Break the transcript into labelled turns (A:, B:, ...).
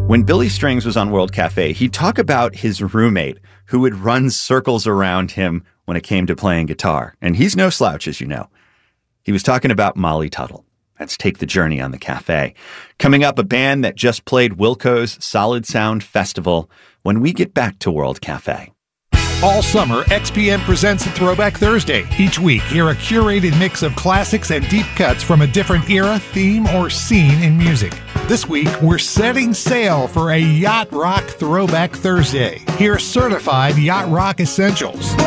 A: When Billy Strings was on World Cafe, he'd talk about his roommate who would run circles around him when it came to playing guitar. And he's no slouch, as you know. He was talking about Molly Tuttle. Let's take the journey on the cafe. Coming up, a band that just played Wilco's Solid Sound Festival when we get back to World Cafe.
B: All summer, XPN presents a Throwback Thursday. Each week, hear a curated mix of classics and deep cuts from a different era, theme, or scene in music. This week, we're setting sail for a Yacht Rock Throwback Thursday. Hear certified Yacht Rock essentials.